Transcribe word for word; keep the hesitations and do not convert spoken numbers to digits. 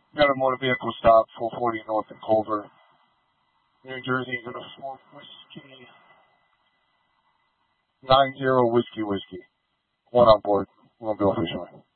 Got a motor vehicle stop, four forty North in Culver, New Jersey. Gonna smoke whiskey. Nine zero whiskey whiskey. One on board. We'll go officially.